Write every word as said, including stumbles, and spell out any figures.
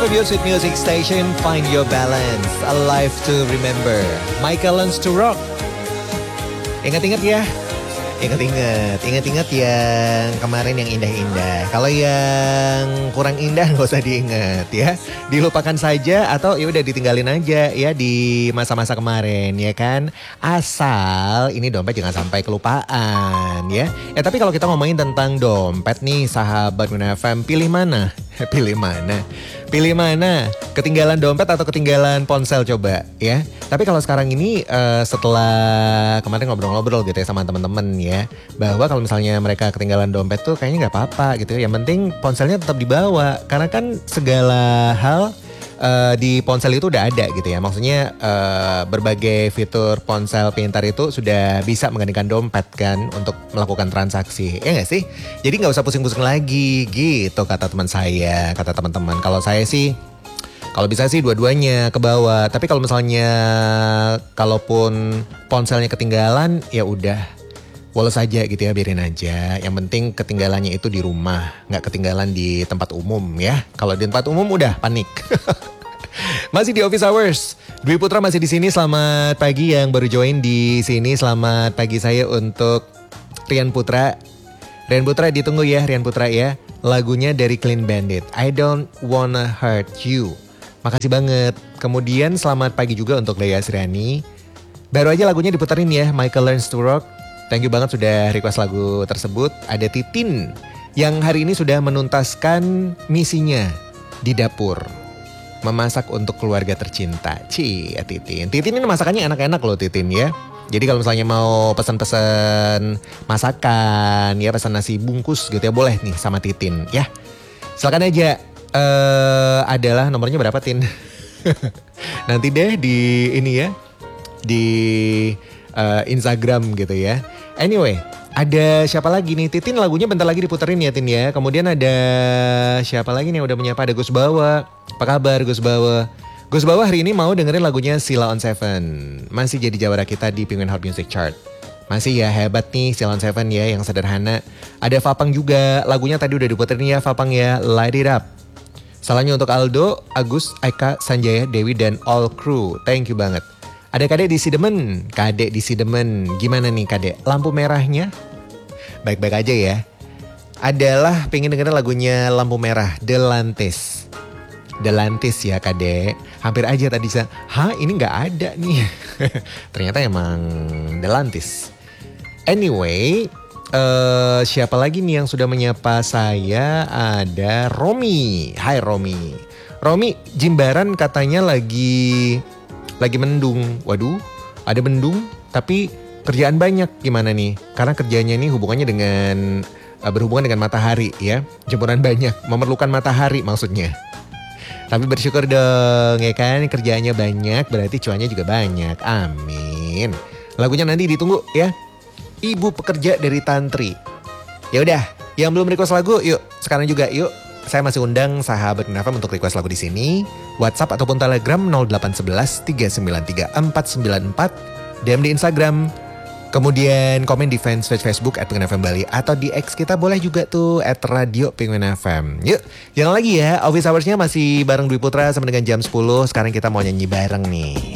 Radio Sweet Music Station, Find Your Balance, A Life to Remember, Michael Learns to Rock. Ingat-ingat ya, ingat-ingat, ingat-ingat yang kemarin yang indah-indah. Kalau yang kurang indah nggak usah diingat ya, dilupakan saja atau ya udah ditinggalin aja ya di masa-masa kemarin ya kan. Asal ini dompet jangan sampai kelupaan ya. Ya tapi kalau kita ngomongin tentang dompet nih, sahabat Winona F M, pilih mana? Pilih mana? Pilih mana? Ketinggalan dompet atau ketinggalan ponsel coba ya. Tapi kalau sekarang ini uh, setelah kemarin ngobrol-ngobrol gitu ya sama teman-teman ya, bahwa kalau misalnya mereka ketinggalan dompet tuh kayaknya nggak apa-apa gitu ya. Yang penting ponselnya tetap dibawa karena kan segala hal uh, di ponsel itu udah ada gitu ya. Maksudnya uh, berbagai fitur ponsel pintar itu sudah bisa menggantikan dompet kan untuk melakukan transaksi. Ya nggak sih? Jadi nggak usah pusing-pusing lagi gitu kata teman saya, kata teman-teman. Kalau saya sih, kalau bisa sih dua-duanya ke bawah. Tapi kalau misalnya kalaupun ponselnya ketinggalan ya udah, woles aja gitu ya, biarin aja. Yang penting ketinggalannya itu di rumah, nggak ketinggalan di tempat umum ya. Kalau di tempat umum udah panik. Masih di Office Hours, Dwi Putra masih di sini. Selamat pagi yang baru join di sini. Selamat pagi saya untuk Rian Putra. Rian Putra ditunggu ya, Rian Putra ya. Lagunya dari Clean Bandit, I Don't Wanna Hurt You. Makasih banget. Kemudian selamat pagi juga untuk Daya Sriani. Baru aja lagunya diputerin ya, Michael Learns to Rock. Thank you banget sudah request lagu tersebut. Ada Titin yang hari ini sudah menuntaskan misinya di dapur, memasak untuk keluarga tercinta. Ci, ya Titin. Titin ini masakannya enak-enak loh Titin ya. Jadi kalau misalnya mau pesan-pesan masakan ya, pesan nasi bungkus gitu ya, boleh nih sama Titin ya. Silakan aja. Uh, adalah nomornya berapa Tin? Nanti deh di ini ya, di uh, Instagram gitu ya. Anyway, ada siapa lagi nih? Titin lagunya bentar lagi diputerin ya Tin ya. Kemudian ada siapa lagi nih yang udah menyapa? Ada Gus Bawa. Apa kabar Gus Bawa? Gus Bawa hari ini mau dengerin lagunya Sheila on Seven. Masih jadi jawara kita di Penguin Hot Music Chart. Masih ya, hebat nih Sheila on Seven ya, yang sederhana. Ada Fapang juga, lagunya tadi udah diputerin ya Fapang ya, Light It Up. Salahnya untuk Aldo, Agus, Aika, Sanjaya, Dewi, dan all crew. Thank you banget. Ada Kadek di Sidemen. Kadek di Sidemen. Gimana nih Kadek? Lampu merahnya? Baik-baik aja ya. Adalah pengen dengerin lagunya Lampu Merah, Delantis. Delantis ya Kadek. Hampir aja tadi saya, hah ini gak ada nih. Ternyata emang Delantis. Anyway, Uh, siapa lagi nih yang sudah menyapa saya? Ada Romi. Hai Romi. Romi, Jimbaran katanya lagi lagi mendung. Waduh, ada mendung tapi kerjaan banyak. Gimana nih? Karena kerjanya nih hubungannya dengan uh, berhubungan dengan matahari ya. Jemuran banyak, memerlukan matahari maksudnya. Tapi bersyukur dong ya kan, kerjaannya banyak berarti cuannya juga banyak. Amin. Lagunya nanti ditunggu ya. Ibu Pekerja dari Tantri. Ya udah, yang belum request lagu, yuk sekarang juga yuk. Saya masih undang sahabat Winona F M untuk request lagu di sini. WhatsApp ataupun Telegram nol delapan satu satu tiga sembilan tiga empat sembilan empat, D M di Instagram. Kemudian komen di fanspage Facebook at Penguin F M Bali atau di X kita boleh juga tuh at Radio Penguin F M. Yuk, jangan lagi ya. Office Hours-nya masih bareng Dwi Putra sampai dengan jam sepuluh. Sekarang kita mau nyanyi bareng nih.